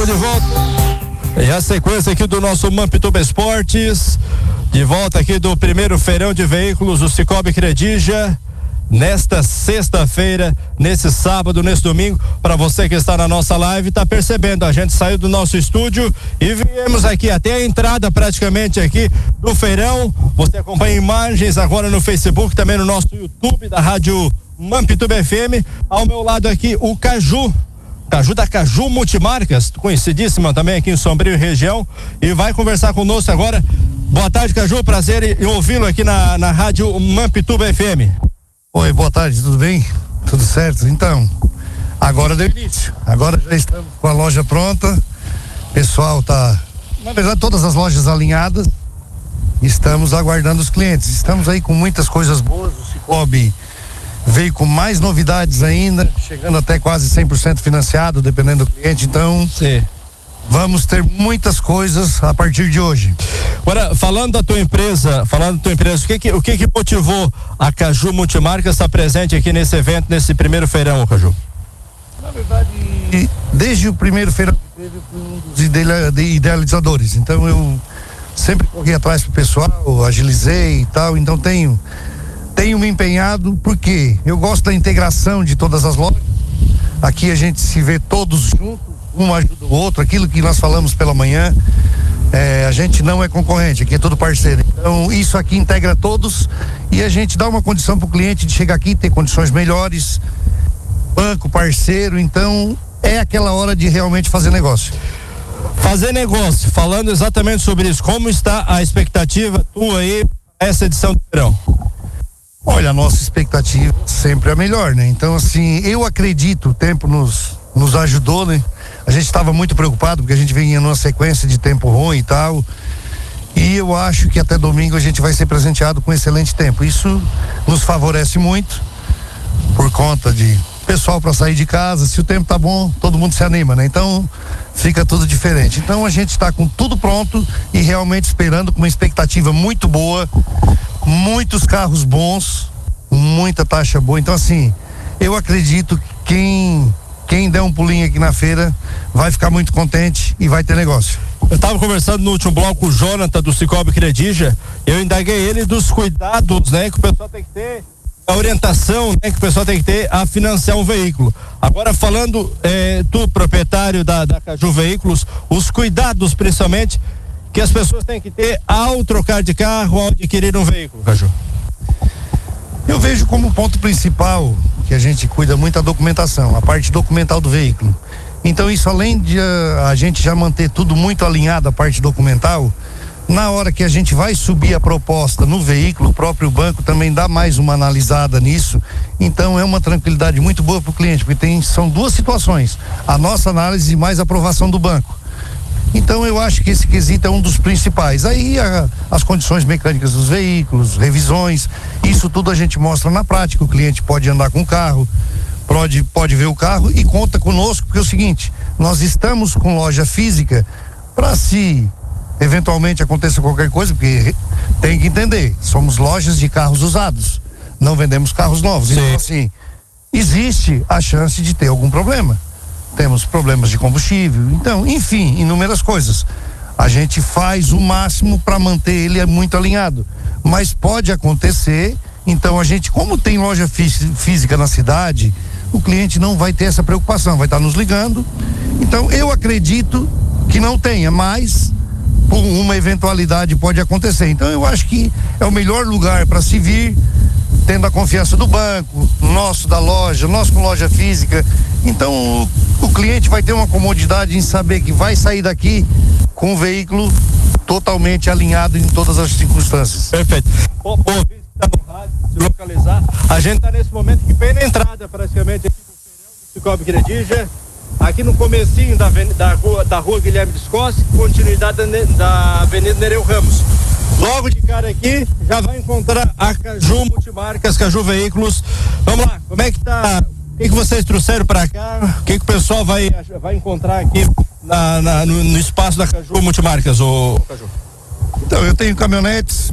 de volta. E a sequência aqui do nosso Mampituba Esportes, de volta aqui do primeiro feirão de veículos, o Cicobi Credija, nesta sexta-feira, nesse sábado, nesse domingo. Para você que está na nossa live, tá percebendo, a gente saiu do nosso estúdio e viemos aqui até a entrada praticamente aqui do feirão. Você acompanha imagens agora no Facebook, também no nosso YouTube da Rádio Mampituba FM. Ao meu lado aqui o Caju da Caju Multimarcas, conhecidíssima também aqui em Sombrio região, e vai conversar conosco agora. Boa tarde, Caju, prazer em ouvi-lo aqui na Rádio Mampituba FM. Oi, boa tarde, tudo bem? Tudo certo? Então, agora deu início, agora já estamos com a loja pronta, pessoal tá, na verdade todas as lojas alinhadas, estamos aguardando os clientes, estamos aí com muitas coisas boas, o Cicobi veio com mais novidades ainda, chegando até quase 100% financiado, dependendo do cliente, então sim, vamos ter muitas coisas a partir de hoje. Agora, falando da tua empresa, o que motivou a Caju Multimarcas estar presente aqui nesse evento, nesse primeiro feirão, Caju? Na verdade, desde o primeiro feirão que teve, um dos idealizadores, então eu sempre corri atrás pro pessoal, agilizei e tal, então tenho me empenhado, porque eu gosto da integração de todas as lojas. Aqui a gente se vê todos juntos, um ajuda o outro, aquilo que nós falamos pela manhã, a gente não é concorrente, aqui é todo parceiro, então isso aqui integra todos e a gente dá uma condição para o cliente de chegar aqui, ter condições melhores, banco, parceiro, então é aquela hora de realmente fazer negócio. Falando exatamente sobre isso, como está a expectativa tua aí, essa edição do verão? Olha, a nossa expectativa sempre é a melhor, né? Então, assim, eu acredito, o tempo nos ajudou, né? A gente estava muito preocupado porque a gente vinha numa sequência de tempo ruim e tal, e eu acho que até domingo a gente vai ser presenteado com excelente tempo. Isso nos favorece muito por conta de pessoal para sair de casa. Se o tempo tá bom, todo mundo se anima, né? Então fica tudo diferente. Então a gente está com tudo pronto e realmente esperando com uma expectativa muito boa, muitos carros bons, muita taxa boa. Então, assim, eu acredito que quem der um pulinho aqui na feira vai ficar muito contente e vai ter negócio. Eu estava conversando no último bloco com o Jonathan do Cicobi Credija, eu indaguei ele dos cuidados, né, que o pessoal tem que ter, a orientação, né, que o pessoal tem que ter a financiar um veículo. Agora falando, tu proprietário da Caju Veículos, os cuidados principalmente que as pessoas têm que ter ao trocar de carro, ao adquirir um veículo, Caju. Eu vejo como ponto principal que a gente cuida muito a documentação, a parte documental do veículo. Então isso, além de a gente já manter tudo muito alinhado, a parte documental, na hora que a gente vai subir a proposta no veículo, o próprio banco também dá mais uma analisada nisso. Então é uma tranquilidade muito boa para o cliente, porque são duas situações: a nossa análise e mais a aprovação do banco. Então eu acho que esse quesito é um dos principais. Aí as condições mecânicas dos veículos, revisões, isso tudo a gente mostra na prática. O cliente pode andar com o carro, pode ver o carro e conta conosco, porque é o seguinte: nós estamos com loja física para, se eventualmente aconteça qualquer coisa, porque tem que entender, somos lojas de carros usados, não vendemos carros novos. Sim. Então, assim, existe a chance de ter algum problema. Temos problemas de combustível, então, enfim, inúmeras coisas. A gente faz o máximo para manter ele muito alinhado, mas pode acontecer. Então a gente, como tem loja física na cidade, o cliente não vai ter essa preocupação, vai estar nos ligando. Então eu acredito que não tenha, mas por uma eventualidade pode acontecer. Então eu acho que é o melhor lugar para se vir, tendo a confiança do banco, nosso da loja, nosso com loja física. Então o cliente vai ter uma comodidade em saber que vai sair daqui com o veículo totalmente alinhado em todas as circunstâncias. Perfeito. O ouvinte que está no rádio, se localizar, a gente está nesse momento que bem na entrada praticamente aqui do feirão do Cicobi Credija, aqui no comecinho da rua Guilherme Descosse, continuidade da Avenida Nereu Ramos. Logo de cara aqui, já vai encontrar a Caju Multimarcas, Caju Veículos. Vamos lá, como é que tá? O que vocês trouxeram para cá? O que o pessoal vai encontrar aqui no espaço da Caju Multimarcas, ô Caju? Então, eu tenho caminhonetes,